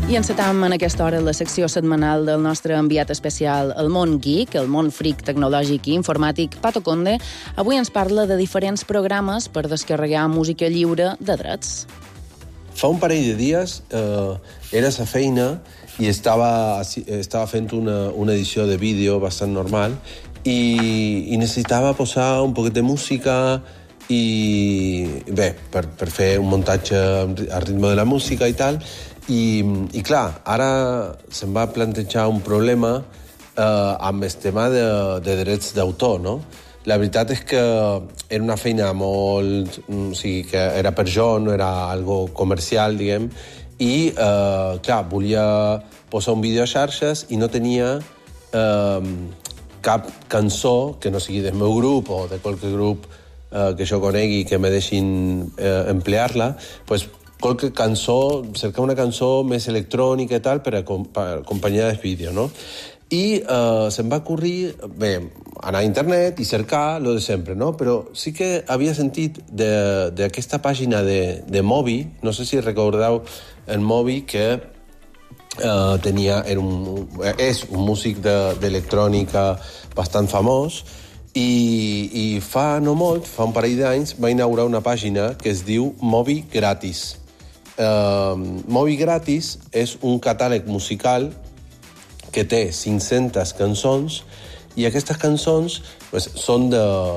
I encetam en aquesta hora la secció setmanal del nostre enviat especial El Món Geek, el món fric tecnològic i informàtic, Pato Conde. Avui ens parla de diferents programes per descarregar música lliure de drets. Fa un parell de dies era a feina i estava fent una edició de vídeo bastant normal i necessitava posar un poquet de música i bé, per fer un muntatge al ritme de la música i tal. I clar, ara se'm va plantejar un problema amb el tema de drets d'autor, no? La veritat és que era una feina molt... O sigui, que era per jo, no era algo comercial, diguem, i, clar, volia posar un vídeo a xarxes i no tenia cap cançó que no sigui del meu grup o de qualque grup que jo conegui que me deixin emplear-la, doncs qualque cançó, cercar una cançó més electrònica i tal per acompanyar el vídeo, no? I se'm va ocorrir, bé, anar a internet i cercar lo de sempre, no? Però sí que havia sentit d'aquesta pàgina de Moby, no sé si recordeu el Moby, que és un músic d'electrònica bastant famós, i fa no molt, fa un parell d'anys, va inaugurar una pàgina que es diu Moby Gratis. Moby Gratis és un catàleg musical que té 500 cançons i aquestes cançons pues, són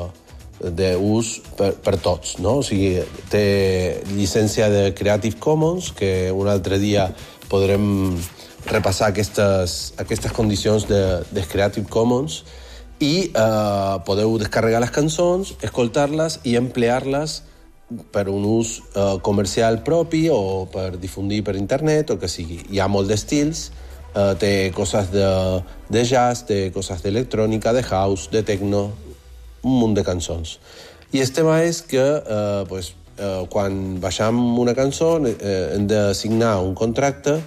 d'ús per tots, no? O sigui, té llicència de Creative Commons, que un altre dia podrem repassar aquestes condicions de Creative Commons, i podeu descarregar les cançons, escoltar-les i emplear-les per un ús comercial propi o per difundir per internet o que sigui. Hi ha molt d'estils, té coses de jazz, té coses d'electrònica, de house, de techno, un munt de cançons. I el tema és que quan baixam una cançó hem de signar un contracte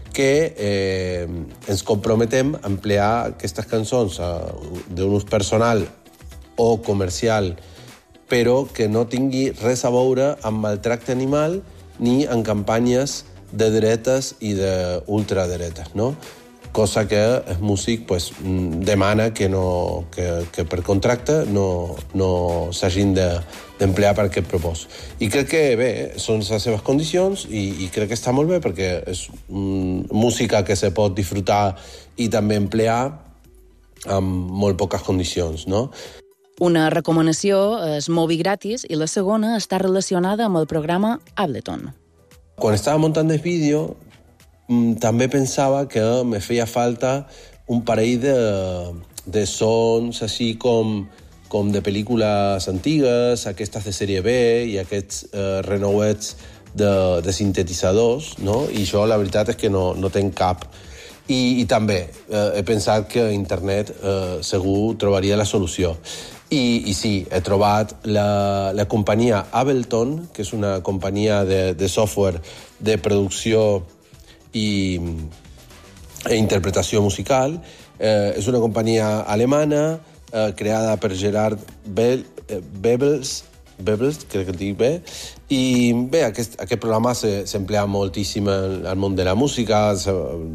que ens comprometem a emplear aquestes cançons d'un ús personal o comercial, però que no tingui res a veure amb maltracte animal ni en campanyes de dretes i d'ultraderetes, no? Cosa que el músic demana que per contracte no s'hagin d'emplear per aquest propòsit. I crec que, bé, són les seves condicions i crec que està molt bé perquè és música que se pot disfrutar i també emplear amb molt poques condicions, no? Una recomanació és Moby Gratis i la segona està relacionada amb el programa Ableton. Quan estava muntant el vídeo també pensava que me feia falta un parell de sons així com de pel·lícules antigues, aquestes de sèrie B i aquests renouets de sintetitzadors, no? I jo la veritat és que no tenc cap. I també he pensat que a internet segur trobaria la solució. I sí, he trobat la companyia Ableton, que és una companyia de software de producció i interpretació musical. És una companyia alemana creada per Gerard Bebels, crec que el dic bé, i bé, aquest programa s'emplea moltíssim al món de la música, el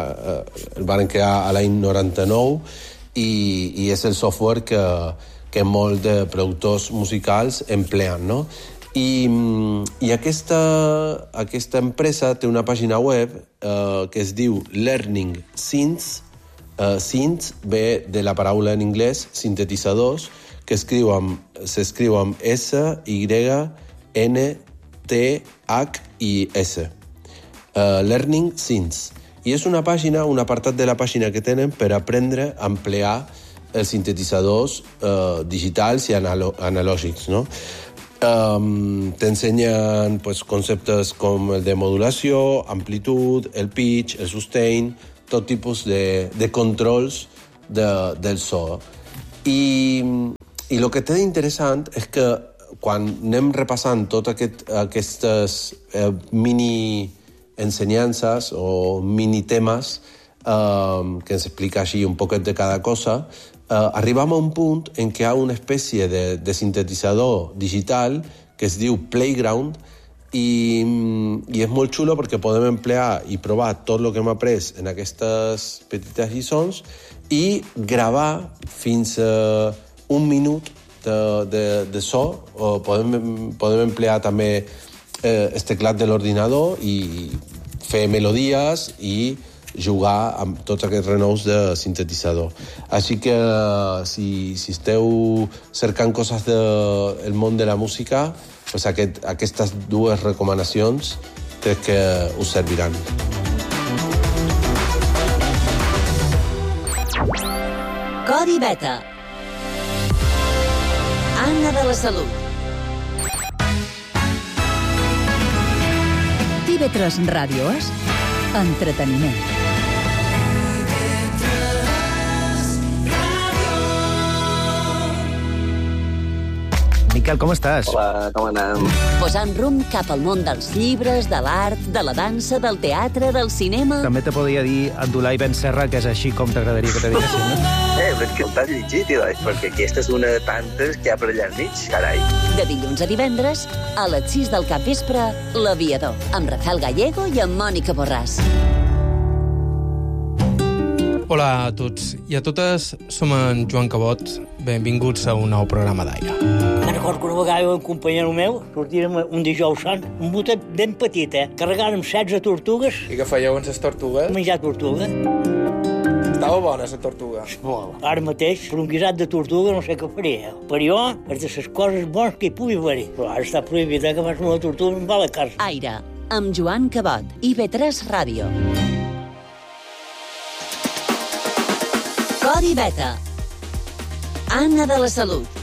van crear a l'any 99 i és el software que molts de productors musicals empleen, no? I aquesta empresa té una pàgina web que es diu Learning Synths. Synths ve de la paraula en anglès sintetitzadors, que s'escriu amb S-Y-N-T-H-I-S. Learning Synths. I és una pàgina, un apartat de la pàgina que tenen per aprendre a emplear els sintetitzadors digitals i analògics, no? T'ensenyen conceptes com el de modulació, amplitud, el pitch, el sustain, tot tipus de controls del so. I el que té d'interessant és que quan anem repassant totes aquestes mini ensenyances o mini temes que ens explica així un poquet de cada cosa, arribam a un punt en què hi ha una espècie de sintetitzador digital que es diu Playground i és molt xulo perquè podem emplear i provar tot el que hem après en aquestes petites lliçons i gravar fins a 1 minut de so. Podem emplear també el teclat de l'ordinador i fer melodies i jugar amb tots aquests renous de sintetitzador. Així que si esteu cercant coses del món de la música, pues aquestes dues recomanacions crec que us serviran. Codi Beta. Anna de la Salut. TV3 Ràdio és entreteniment. Miquel, com estàs? Hola, com anem? Posant rumb cap al món dels llibres, de l'art, de la dansa, del teatre, del cinema... També te podria dir Abdulai Ben Serra, que és així com t'agradaria que te diguessin, no? Però que t'has llegit, perquè aquesta és una de tantes que hi ha per allà al mig, carai. De dilluns a divendres, a les 6 del capvespre, L'Aviador, amb Rafael Gallego i amb Mònica Borràs. Hola a tots i a totes, som en Joan Cabot. Benvinguts a un nou programa d'Aire. Me'n recordo que una vegada un companyero meu sortirem un dijous sant, un botet ben petit, carregàrem 16 tortugues. I què fèieu amb les tortugues? Menjar tortuga. Estava bona, la tortuga. Molt. Ara mateix, per un guisat de tortuga no sé què faria. Per jo, és de les coses bones que hi pugui haver-hi. Però ara està prohibit que fas una tortuga i em va a la casa. Aire, amb Joan Cabot, TV3 Ràdio. Codi Beta. Anna de la Salut.